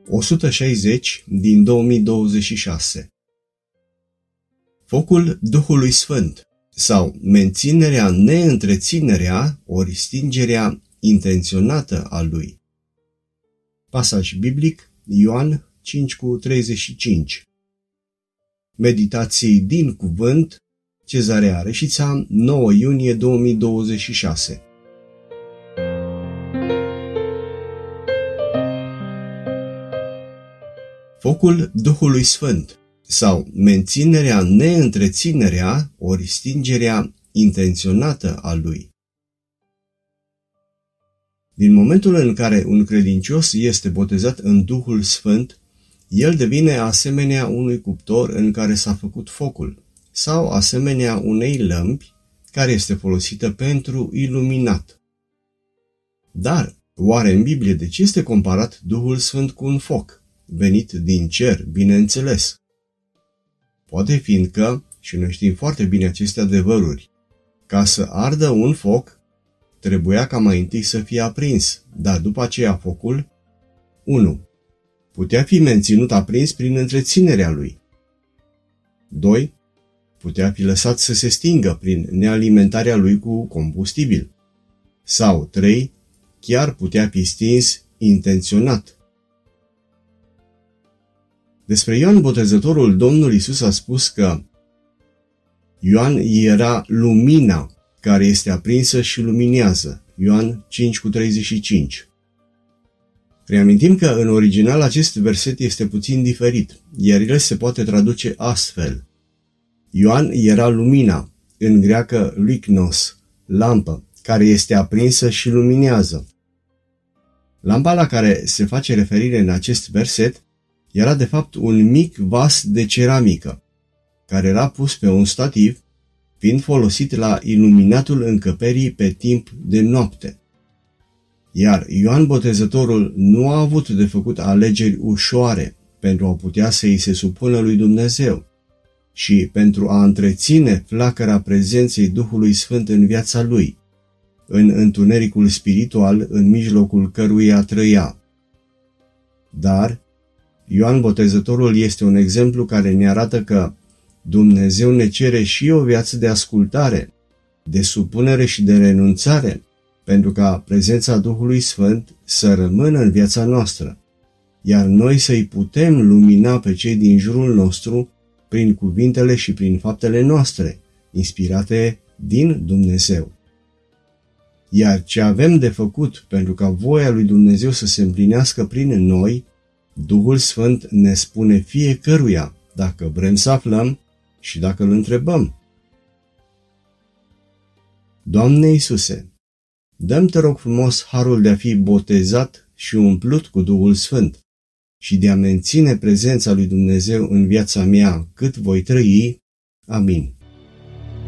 160 din 2026. Focul Duhului Sfânt sau menținerea, neîntreținerea ori stingerea intenționată a lui. Pasaj biblic Ioan 5:35. Meditații din cuvânt, Cezarea Reșița, 9 iunie 2026. Focul Duhului Sfânt sau menținerea, neîntreținerea ori stingerea intenționată a lui. Din momentul în care un credincios este botezat în Duhul Sfânt, el devine asemenea unui cuptor în care s-a făcut focul, sau asemenea unei lămpi care este folosită pentru iluminat. Dar, oare în Biblie de ce este comparat Duhul Sfânt cu un foc, venit din cer, bineînțeles? Poate fiindcă, și noi știm foarte bine aceste adevăruri, ca să ardă un foc, trebuia ca mai întâi să fie aprins, dar după aceea focul 1. Putea fi menținut aprins prin întreținerea lui. 2. Putea fi lăsat să se stingă prin nealimentarea lui cu combustibil. Sau 3. Chiar putea fi stins intenționat. Despre Ioan Botezătorul, Domnul Iisus a spus că Ioan era lumina care este aprinsă și luminează. Ioan 5:35. Reamintim că în original acest verset este puțin diferit, iar el se poate traduce astfel. Ioan era lumina, în greacă luiknos, lampă, care este aprinsă și luminează. Lampa la care se face referire în acest verset era de fapt un mic vas de ceramică, care era pus pe un stativ, fiind folosit la iluminatul încăperii pe timp de noapte. Iar Ioan Botezătorul nu a avut de făcut alegeri ușoare pentru a putea să îi se supună lui Dumnezeu și pentru a întreține flacăra prezenței Duhului Sfânt în viața lui, în întunericul spiritual în mijlocul căruia trăia. Dar Ioan Botezătorul este un exemplu care ne arată că Dumnezeu ne cere și o viață de ascultare, de supunere și de renunțare, pentru ca prezența Duhului Sfânt să rămână în viața noastră, iar noi să-i putem lumina pe cei din jurul nostru prin cuvintele și prin faptele noastre, inspirate din Dumnezeu. Iar ce avem de făcut pentru ca voia lui Dumnezeu să se împlinească prin noi, Duhul Sfânt ne spune fiecăruia dacă vrem să aflăm și dacă îl întrebăm. Doamne Iisuse, dă-mi, te rog frumos, harul de a fi botezat și umplut cu Duhul Sfânt și de a menține prezența lui Dumnezeu în viața mea cât voi trăi. Amin.